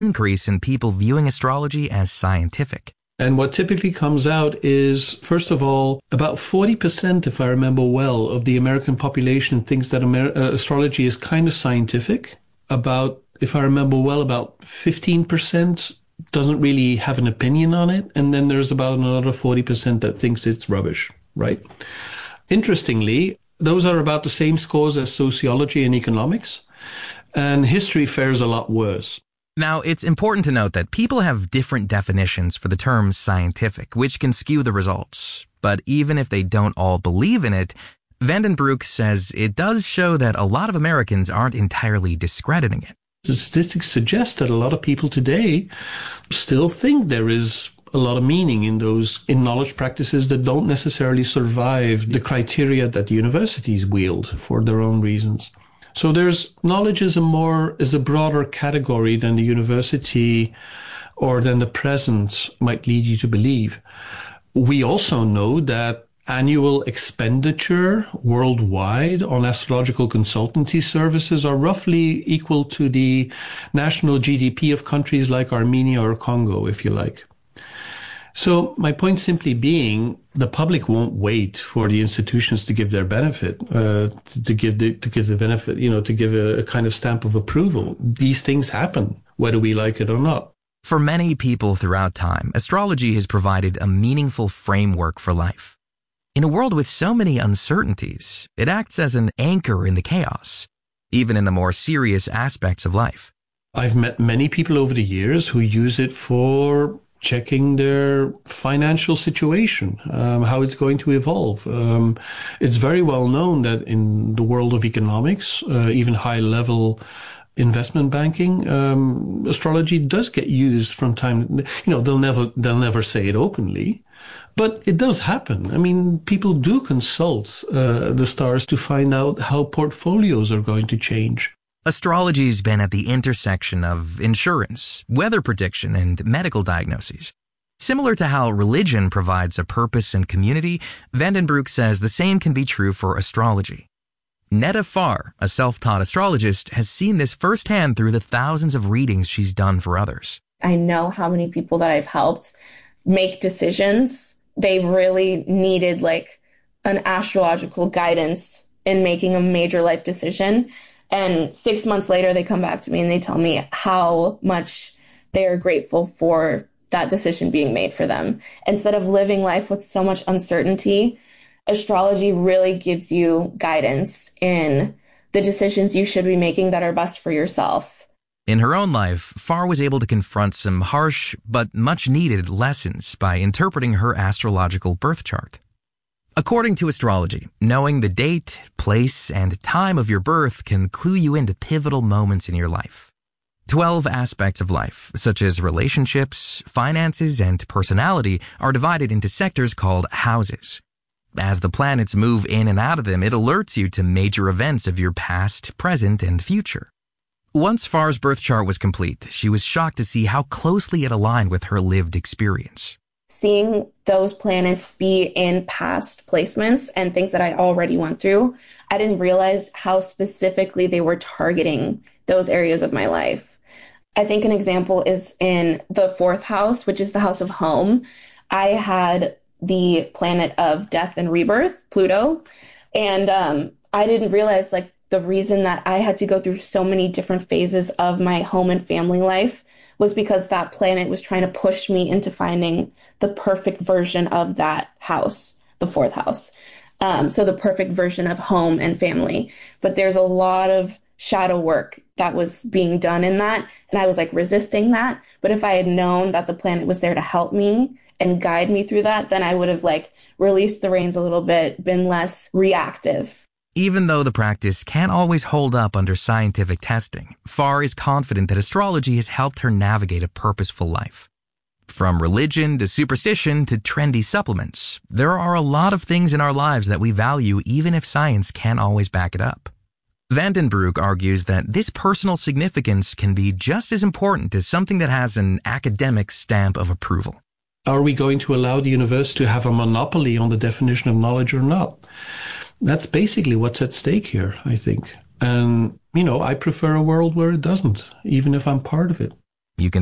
increase in people viewing astrology as scientific. And what typically comes out is, first of all, about 40%, if I remember well, of the American population thinks that astrology is kind of scientific. About, if I remember well, about 15% doesn't really have an opinion on it. And then there's about another 40% that thinks it's rubbish, right? Interestingly, those are about the same scores as sociology and economics. And history fares a lot worse. Now, it's important to note that people have different definitions for the term scientific, which can skew the results. But even if they don't all believe in it, van den Broek says it does show that a lot of Americans aren't entirely discrediting it. The statistics suggest that a lot of people today still think there is a lot of meaning in knowledge practices that don't necessarily survive the criteria that the universities wield for their own reasons. So knowledge is a broader category than the university or than the present might lead you to believe. We also know that annual expenditure worldwide on astrological consultancy services are roughly equal to the national GDP of countries like Armenia or Congo, if you like. So my point simply being, the public won't wait for the institutions to give their benefit, to give the benefit, to give a kind of stamp of approval. These things happen, whether we like it or not. For many people throughout time, astrology has provided a meaningful framework for life. In a world with so many uncertainties, it acts as an anchor in the chaos, even in the more serious aspects of life. I've met many people over the years who use it for checking their financial situation, how it's going to evolve. It's very well known that in the world of economics, even high-level investment banking, astrology does get used from time. They'll never say it openly, but it does happen. I mean, people do consult the stars to find out how portfolios are going to change. Astrology's been at the intersection of insurance, weather prediction, and medical diagnoses. Similar to how religion provides a purpose and community, van den Broek says the same can be true for astrology. Netta Farr, a self-taught astrologist, has seen this firsthand through the thousands of readings she's done for others. I know how many people that I've helped make decisions. They really needed an astrological guidance in making a major life decision. And 6 months later, they come back to me and they tell me how much they are grateful for that decision being made for them. Instead of living life with so much uncertainty, astrology really gives you guidance in the decisions you should be making that are best for yourself. In her own life, Farr was able to confront some harsh but much needed lessons by interpreting her astrological birth chart. According to astrology, knowing the date, place, and time of your birth can clue you into pivotal moments in your life. 12 aspects of life, such as relationships, finances, and personality, are divided into sectors called houses. As the planets move in and out of them, it alerts you to major events of your past, present, and future. Once Farr's birth chart was complete, she was shocked to see how closely it aligned with her lived experience. Seeing those planets be in past placements and things that I already went through, I didn't realize how specifically they were targeting those areas of my life. I think an example is in the 4th house, which is the house of home. I had the planet of death and rebirth, Pluto, and I didn't realize the reason that I had to go through so many different phases of my home and family life was because that planet was trying to push me into finding the perfect version of that house, the 4th house. So the perfect version of home and family. But there's a lot of shadow work that was being done in that. And I was resisting that. But if I had known that the planet was there to help me and guide me through that, then I would have released the reins a little bit, been less reactive. Even though the practice can't always hold up under scientific testing, Farr is confident that astrology has helped her navigate a purposeful life. From religion to superstition to trendy supplements, there are a lot of things in our lives that we value even if science can't always back it up. Van den Broek argues that this personal significance can be just as important as something that has an academic stamp of approval. Are we going to allow the universe to have a monopoly on the definition of knowledge or not? That's basically what's at stake here, I think. And, I prefer a world where it doesn't, even if I'm part of it.